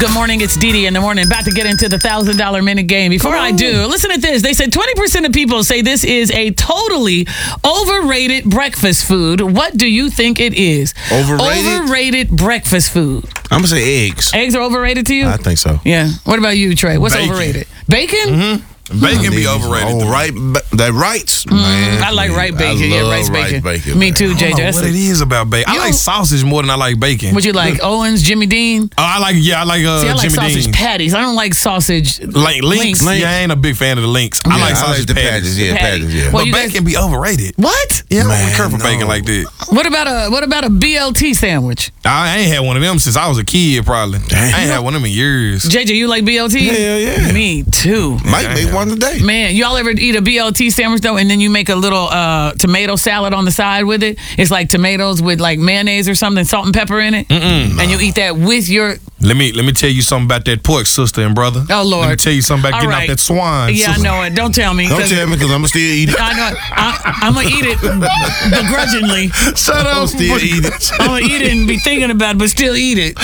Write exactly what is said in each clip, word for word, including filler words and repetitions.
Good morning, it's Dee Dee in the morning. About to get into the one thousand dollar minute game. Before I do, listen to this. They said twenty percent of people say this is a totally overrated breakfast food. What do you think it is? Overrated? Overrated breakfast food. I'm going to say eggs. Eggs are overrated to you? I think so. Yeah. What about you, Trey? What's Bacon. overrated? Bacon? Mm-hmm. Bacon be overrated. Oh, right. That rights, Mm, man. I like rice bacon. I Yeah, love rice bacon. bacon Me man. too, I J J. don't know That's what a- it is about bacon. You I like don't- sausage more than I like bacon. Would you like Owens, Jimmy Dean? Oh, I like yeah, I like uh, See, I like Jimmy sausage Dean. patties. I don't like sausage. Like links. Links. Yeah, I ain't a big fan of the links. I Yeah, like I sausage like the patties. patties. Yeah, Patty. patties. Yeah. Well, But you guys- bacon be overrated. What? Yeah, I Man, don't care for no. bacon like that. What about a what about a B L T sandwich? I ain't had one of them since I was a kid, probably. Damn. I ain't had one of them in years. J J, you like B L T? Hell yeah. Me too. Might Yeah, make yeah. one today. Man, y'all ever eat a B L T sandwich though, and then you make a little uh, tomato salad on the side with it? It's like tomatoes with like mayonnaise or something, salt and pepper in it, Mm-mm. and you eat that with your. Let me let me tell you something about that pork, sister and brother. Oh Lord! Let me tell you something about All getting right. off that swine. Yeah, I sister. know it. Don't tell me. Don't 'cause tell me because I'm going to still eat it. I know. I, I'm gonna eat it begrudgingly. Shut I'm up. still eat it. I'm gonna eat it and be thinking about it, but still eat it.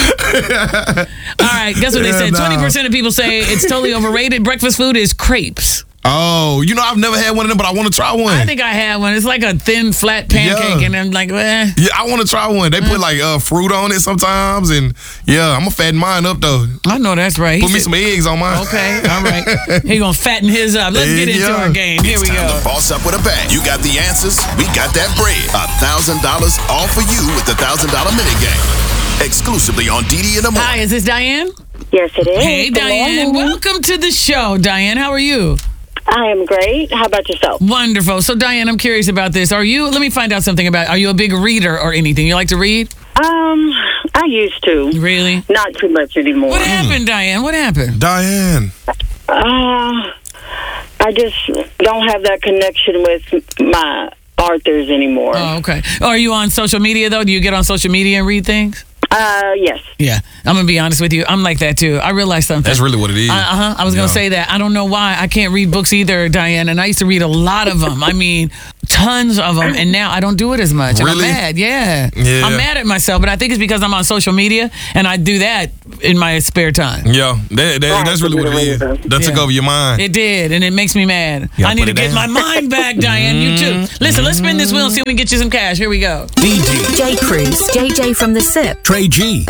All right, guess what they Yeah, said? nah. Twenty percent of people say it's totally overrated. Breakfast food is crepes. Oh, you know I've never had one of them, but I want to try one. I think I had one. It's like a thin, flat pancake, Yeah. and I'm like, eh. yeah, I want to try one. They put like uh, fruit on it sometimes, and yeah, I'm gonna fatten mine up though. I know that's right. He Put me said- some eggs on mine. Okay, all right. He gonna fatten his up. Let's get into Yeah. our game. Here we It's time go. to boss up with a bang. You got the answers. We got that bread. A thousand dollars all for you with the thousand dollar minute game. Exclusively on D D in the morning. Hi, is this Diane? Yes, it is. Hey, Good Diane. morning. Welcome to the show, Diane. How are you? I am great. How about yourself? Wonderful. So, Diane, I'm curious about this. Are you? Let me find out something about. Are you a big reader or anything? You like to read? Um, I used to. Really? Not too much anymore. What happened, Diane? What happened? Diane. Uh, I just don't have that connection with my authors anymore. Oh, okay. Are you on social media though? Do you get on social media and read things? Uh, yes. Yeah, I'm gonna be honest with you. I'm like that too. I realize something. That's really what it is. Uh huh. I was gonna Yeah. say that. I don't know why I can't read books either, Diane. And I used to read a lot of them. I mean, tons of them. And now I don't do it as much. And Really? I'm mad. Yeah. Yeah. I'm mad at myself, but I think it's because I'm on social media and I do that in my spare time. Yeah, that, that, that's really what it is. That took Yeah. over your mind. It did, and it makes me mad. You I gotta need put to it get down. my mind back, Diane. You too. Listen, let's spin this wheel and see if we can get you some cash. Here we go. D D, J Cruz, J J from the S I P, Trey G,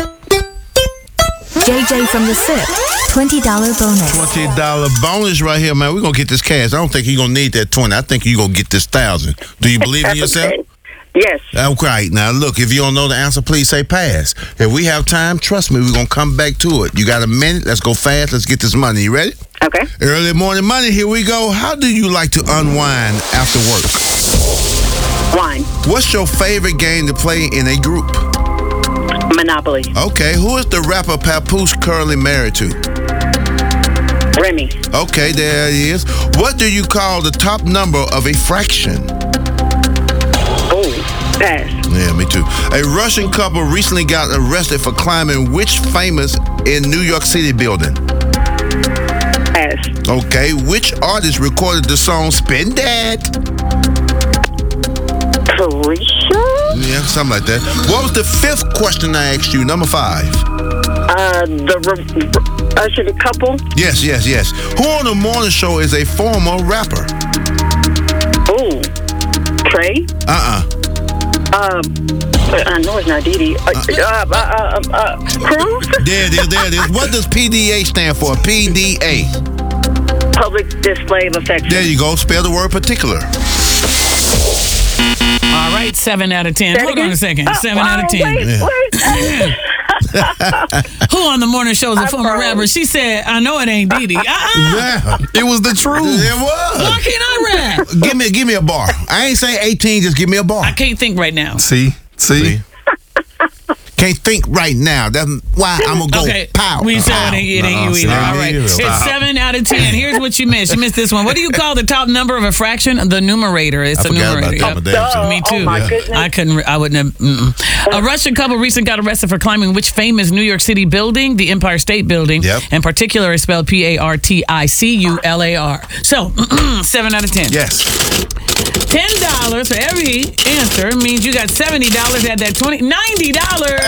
J J from the S I P, twenty dollar bonus. twenty dollar bonus right here, man. We're going to get this cash. I don't think you're going to need that twenty. I think you're going to get this one thousand. Do you believe in yourself? Okay. Yes. Okay, now look, if you don't know the answer, please say pass. If we have time, trust me, we're going to come back to it. You got a minute? Let's go fast. Let's get this money. You ready? Okay. Early morning money, here we go. How do you like to unwind after work? Wine. What's your favorite game to play in a group? Monopoly. Okay, who is the rapper Papoose currently married to? Remy. Okay, there it is. What do you call the top number of a fraction? Oh, pass. Yeah, me too. A Russian couple recently got arrested for climbing which famous in New York City building? Pass. Okay, which artist recorded the song Spin That? Carisha? Yeah, something like that. What was the fifth question I asked you? Number five. Uh, the re- re- Usher couple? Yes, yes, yes. Who on the morning show is a former rapper? Oh, Trey? Uh-uh. Um, I know it's not Dee Dee. Uh, uh, uh, uh, uh, Cruz? There it is, there it is. What does P D A stand for? P D A. Public display of affection. There you go. Spell the word particular. All right, seven out of ten. Say it Hold on again? a second. Uh, Seven out of oh, ten. Wait, Yeah. wait. Who on the morning show is a I former froze. rapper? She said, I know it ain't Dee Dee. Uh-uh. Yeah. It was the truth. It Why was. can't I rap? Give me, give me a bar. I ain't say eighteen, just give me a bar. I can't think right now. See, see. See? Can't think right now. That's why I'm going to go Okay, pow. we said pow. it ain't, it ain't No, you either. stop. All right, Stop. it's seven out of ten. Here's what you missed. You missed this one. What do you call the top number of a fraction? The numerator. It's I the forgot numerator. about that. Yep. My damn self. Me Oh, too. my goodness. I couldn't. re- I wouldn't have. Mm-mm. A Russian couple recently got arrested for climbing which famous New York City building? The Empire State Building. Yep. In particular, is spelled P A R T I C U L A R. So seven out of ten. Yes. Ten dollars for every answer means you got seventy dollars at that twenty. Ninety dollars.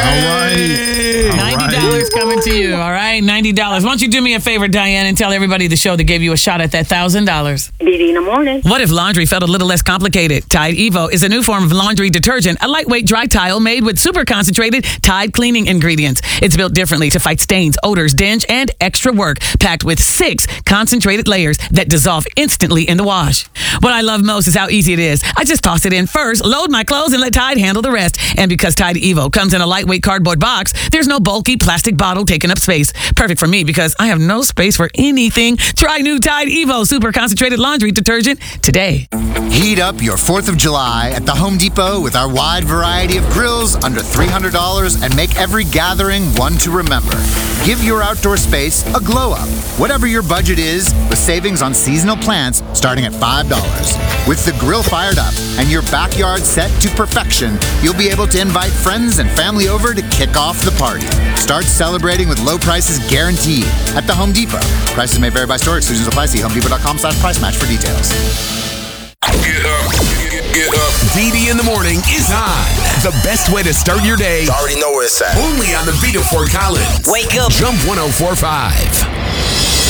Hey. All right. ninety dollars coming to you, all right? ninety dollars. Why don't you do me a favor, Diane, and tell everybody the show that gave you a shot at that one thousand dollars. D D in the morning. What if laundry felt a little less complicated? Tide Evo is a new form of laundry detergent, a lightweight dry tile made with super concentrated Tide cleaning ingredients. It's built differently to fight stains, odors, dinge, and extra work, packed with six concentrated layers that dissolve instantly in the wash. What I love most is how easy it is. I just toss it in first, load my clothes, and let Tide handle the rest. And because Tide Evo comes in a lightweight cardboard box, there's no bulky plastic bottle taking up space. Perfect for me because I have no space for anything. Try new Tide Evo Super Concentrated Laundry Detergent today. Heat up your fourth of July at the Home Depot with our wide variety of grills under three hundred dollars and make every gathering one to remember. Give your outdoor space a glow up. Whatever your budget is, with savings on seasonal plants starting at five dollars. With the grill fired up and your backyard set to perfection, you'll be able to invite friends and family over to kick off the party. Start celebrating with low prices guaranteed at the Home Depot. Prices may vary by store. Exclusions apply. See homedepot.com slash price match for details. Get up. Get, get up. D D in the morning is on. The best way to start your day. You already know where it's at. Only on the beat of Fort Collins. Wake up. Jump one oh four point five.